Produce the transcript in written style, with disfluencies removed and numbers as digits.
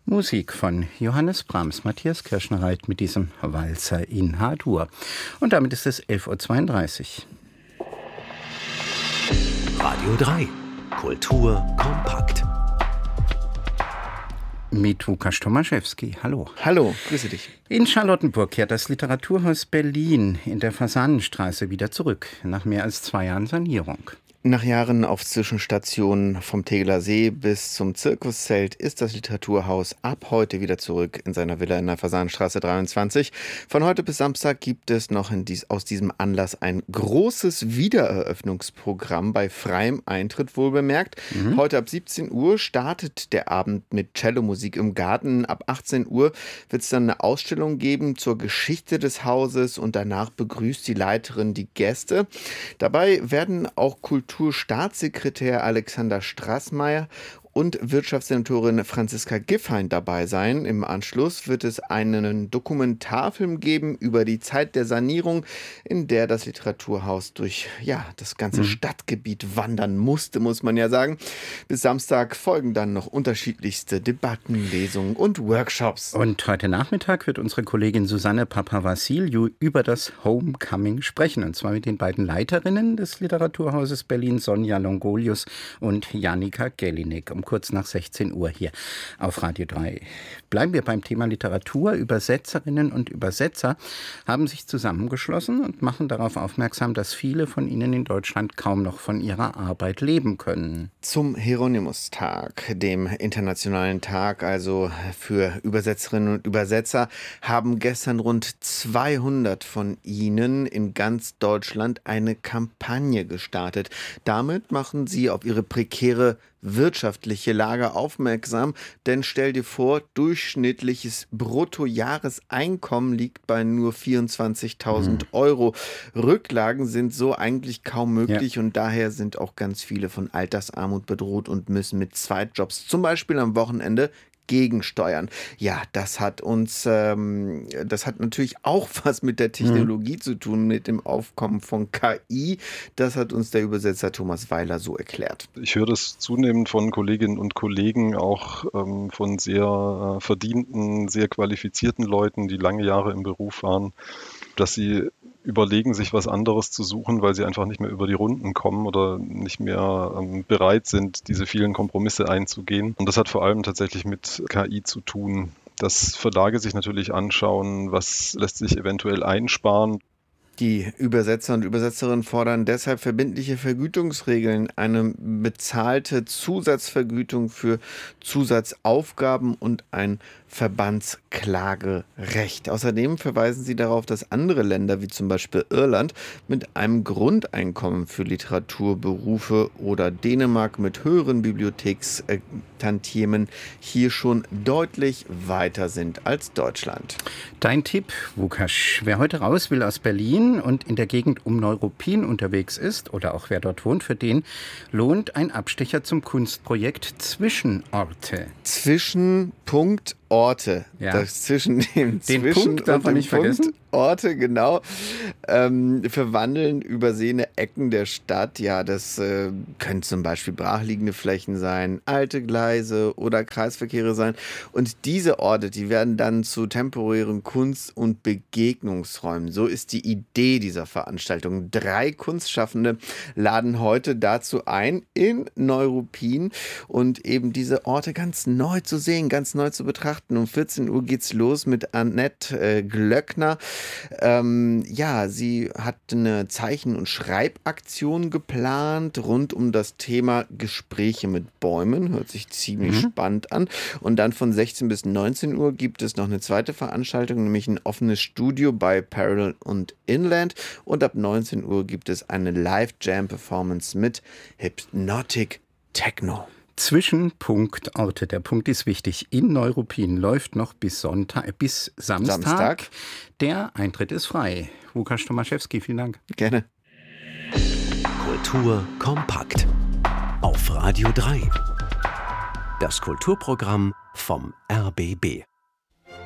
Musik von Johannes Brahms, Matthias Kirschner-Reit mit diesem Walzer in H-Dur. Und damit ist es 11.32 Uhr. Radio 3, Kultur kompakt. Mit Łukasz Tomaszewski. Hallo. Hallo, grüße dich. In Charlottenburg kehrt das Literaturhaus Berlin in der Fasanenstraße wieder zurück, nach mehr als 2 Jahren Sanierung. Nach Jahren auf Zwischenstationen vom Tegeler See bis zum Zirkuszelt ist das Literaturhaus ab heute wieder zurück in seiner Villa in der Fasanenstraße 23. Von heute bis Samstag gibt es noch aus diesem Anlass ein großes Wiedereröffnungsprogramm bei freiem Eintritt, wohlbemerkt. Heute ab 17 Uhr startet der Abend mit Cellomusik im Garten. Ab 18 Uhr wird es dann eine Ausstellung geben zur Geschichte des Hauses und danach begrüßt die Leiterin die Gäste. Dabei werden auch Kulturstaatssekretär Alexander Straßmeier und Wirtschaftssenatorin Franziska Giffey dabei sein. Im Anschluss wird es einen Dokumentarfilm geben über die Zeit der Sanierung, in der das Literaturhaus durch das ganze Stadtgebiet wandern musste, muss man ja sagen. Bis Samstag folgen dann noch unterschiedlichste Debatten, Lesungen und Workshops. Und heute Nachmittag wird unsere Kollegin Susanne Papavassiliou über das Homecoming sprechen. Und zwar mit den beiden Leiterinnen des Literaturhauses Berlin, Sonja Longolius und Janika Gellinek, um kurz nach 16 Uhr hier auf Radio 3. Bleiben wir beim Thema Literatur. Übersetzerinnen und Übersetzer haben sich zusammengeschlossen und machen darauf aufmerksam, dass viele von ihnen in Deutschland kaum noch von ihrer Arbeit leben können. Zum Hieronymus-Tag, dem internationalen Tag also für Übersetzerinnen und Übersetzer, haben gestern rund 200 von ihnen in ganz Deutschland eine Kampagne gestartet. Damit machen sie auf ihre prekäre wirtschaftliche Lage aufmerksam, denn stell dir vor, durchschnittliches Bruttojahreseinkommen liegt bei nur 24.000 Euro. Rücklagen sind so eigentlich kaum möglich und daher sind auch ganz viele von Altersarmut bedroht und müssen mit Zweitjobs, zum Beispiel am Wochenende, gegensteuern. Ja, das hat natürlich auch was mit der Technologie zu tun, mit dem Aufkommen von KI. Das hat uns der Übersetzer Thomas Weiler so erklärt. Ich höre das zunehmend von Kolleginnen und Kollegen, auch von sehr verdienten, sehr qualifizierten Leuten, die lange Jahre im Beruf waren, dass sie überlegen, sich was anderes zu suchen, weil sie einfach nicht mehr über die Runden kommen oder nicht mehr bereit sind, diese vielen Kompromisse einzugehen. Und das hat vor allem tatsächlich mit KI zu tun, dass Verlage sich natürlich anschauen, was lässt sich eventuell einsparen. Die Übersetzer und Übersetzerinnen fordern deshalb verbindliche Vergütungsregeln, eine bezahlte Zusatzvergütung für Zusatzaufgaben und ein Verbandsklagerecht. Außerdem verweisen sie darauf, dass andere Länder, wie zum Beispiel Irland, mit einem Grundeinkommen für Literaturberufe oder Dänemark mit höheren Bibliothekstantiemen hier schon deutlich weiter sind als Deutschland. Dein Tipp, Łukasz: Wer heute raus will aus Berlin und in der Gegend um Neuruppin unterwegs ist oder auch wer dort wohnt, für den lohnt ein Abstecher zum Kunstprojekt Zwischenorte. Orte. Ja. Das zwischen dem Den Punkt darf man nicht vergessen. Orte, genau. Verwandeln übersehene Ecken der Stadt. Ja, das können zum Beispiel brachliegende Flächen sein, alte Gleise oder Kreisverkehre sein. Und diese Orte, die werden dann zu temporären Kunst- und Begegnungsräumen. So ist die Idee dieser Veranstaltung. 3 Kunstschaffende laden heute dazu ein, in Neuruppin und eben diese Orte ganz neu zu sehen, ganz neu zu betrachten. Um 14 Uhr geht's los mit Annette Glöckner. Sie hat eine Zeichen- und Schreibaktion geplant rund um das Thema Gespräche mit Bäumen. Hört sich ziemlich spannend an. Und dann von 16 bis 19 Uhr gibt es noch eine zweite Veranstaltung, nämlich ein offenes Studio bei Parallel und Inland. Und ab 19 Uhr gibt es eine Live-Jam-Performance mit Hypnotic Techno. Zwischenorte, der Punkt ist wichtig. In Neuruppin läuft noch bis Samstag. Der Eintritt ist frei. Łukasz Tomaszewski, vielen Dank. Gerne. Kultur kompakt. Auf Radio 3. Das Kulturprogramm vom RBB.